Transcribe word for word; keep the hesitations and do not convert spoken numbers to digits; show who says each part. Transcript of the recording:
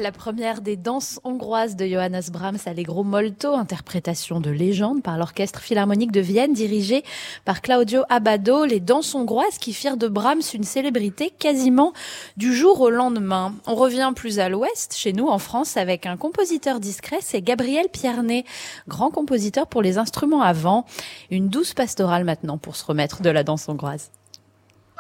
Speaker 1: la première des danses hongroises de Johannes Brahms, Allegro Molto, interprétation de légende par l'Orchestre Philharmonique de Vienne, dirigé par Claudio Abbado. Les danses hongroises qui firent de Brahms une célébrité quasiment du jour au lendemain. On revient plus à l'ouest, chez nous en France, avec un compositeur discret, c'est Gabriel Piarnet, grand compositeur pour les instruments à vent. Une douce pastorale maintenant pour se remettre de la danse hongroise.